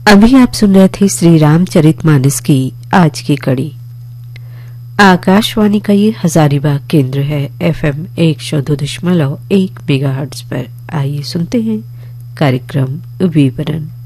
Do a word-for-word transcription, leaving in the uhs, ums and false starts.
अभी आप सुन रहे थे श्री रामचरितमानस की आज की कड़ी। आकाशवाणी का ये हजारीबाग केंद्र है एफएम एक सौ दो दशमलव एक मेगाहर्ट्ज पर। आइए सुनते हैं कार्यक्रम विवरण।